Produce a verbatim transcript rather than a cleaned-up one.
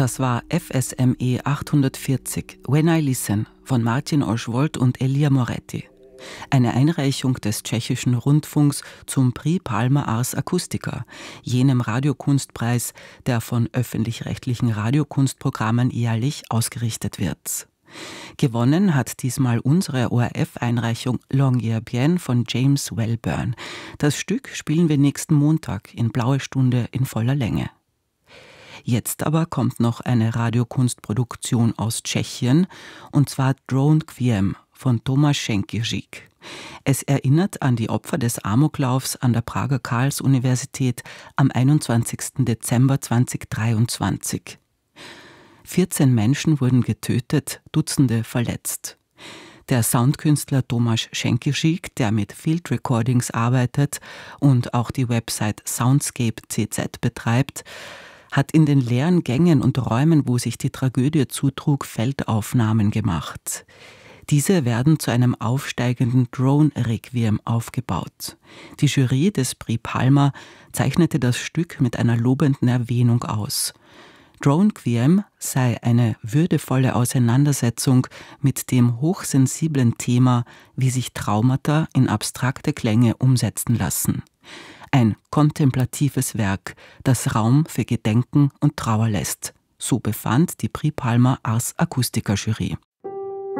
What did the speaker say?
Das war F S M E achthundertvierzig, When I Listen von Martin Oschwoldt und Elia Moretti. Eine Einreichung des tschechischen Rundfunks zum Prix Palma Ars Acustica, jenem Radiokunstpreis, der von öffentlich-rechtlichen Radiokunstprogrammen jährlich ausgerichtet wird. Gewonnen hat diesmal unsere O R F-Einreichung L'Angers Bien von James Wellburn. Das Stück spielen wir nächsten Montag in Blaue Stunde in voller Länge. Jetzt aber kommt noch eine Radiokunstproduktion aus Tschechien, und zwar Drone Quiem von Tomáš Šenkyřík. Es erinnert an die Opfer des Amoklaufs an der Prager Karls-Universität am einundzwanzigsten Dezember zweitausenddreiundzwanzig. vierzehn Menschen wurden getötet, Dutzende verletzt. Der Soundkünstler Tomáš Šenkyřík, der mit Field Recordings arbeitet und auch die Website Soundscape C Z betreibt, hat in den leeren Gängen und Räumen, wo sich die Tragödie zutrug, Feldaufnahmen gemacht. Diese werden zu einem aufsteigenden Drone-Requiem aufgebaut. Die Jury des Prix Palma zeichnete das Stück mit einer lobenden Erwähnung aus. Drone Quiem sei eine würdevolle Auseinandersetzung mit dem hochsensiblen Thema, wie sich Traumata in abstrakte Klänge umsetzen lassen. Ein kontemplatives Werk, das Raum für Gedenken und Trauer lässt. So befand die Prix Palma Ars Acustica Jury.